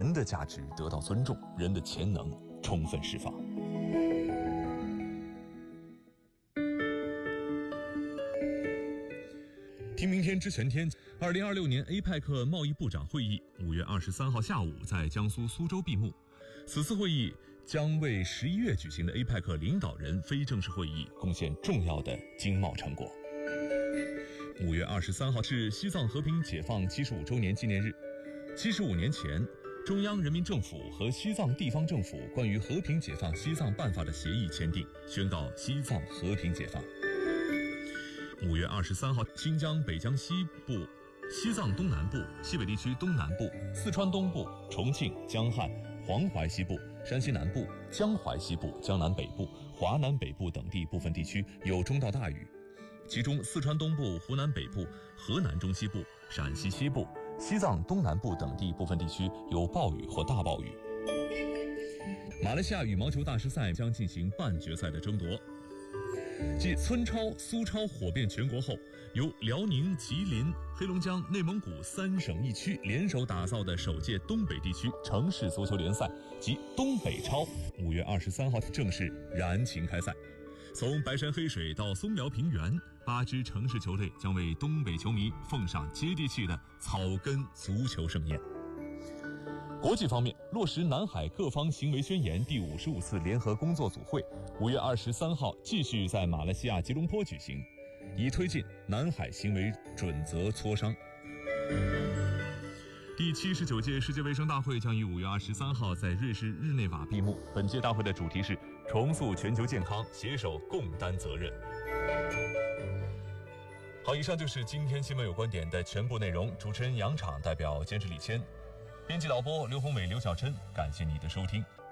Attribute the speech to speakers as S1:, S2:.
S1: 人的价值得到尊重，人的潜能充分释放。听明天知全天。2026年 APEC 贸易部长会议5月23号下午在江苏苏州闭幕。此次会议将为11月举行的 APEC 领导人非正式会议贡献重要的经贸成果。5月23号是西藏和平解放75周年纪念日。75年前，中央人民政府和西藏地方政府关于和平解放西藏办法的协议签订，宣告西藏和平解放。5月23号，新疆北江西部、西藏东南部、西北地区东南部、四川东部、重庆、江汉、黄淮西部、山西南部、江淮西部、江南北部、华南北部等地部分地区有中到大雨，其中四川东部、湖南北部、河南中西部、陕西西部、西藏东南部等地部分地区有暴雨或大暴雨。马来西亚羽毛球大师赛将进行半决赛的争夺。继村超、苏超火遍全国后，由辽宁、吉林、黑龙江、内蒙古3省1区联手打造的首届东北地区城市足球联赛及东北超5月23号正式燃情开赛。从白山黑水到松辽平原，8支城市球队将为东北球迷奉上接地气的草根足球盛宴。国际方面，落实南海各方行为宣言第55次联合工作组会5月23号继续在马来西亚吉隆坡举行，以推进南海行为准则磋商。第79届世界卫生大会将于5月23号在瑞士日内瓦闭幕。本届大会的主题是重塑全球健康，携手共担责任。好，以上就是今天新闻有观点的全部内容。主持人杨昶代表监制李谦，编辑导播刘宏伟、刘小琛，感谢你的收听。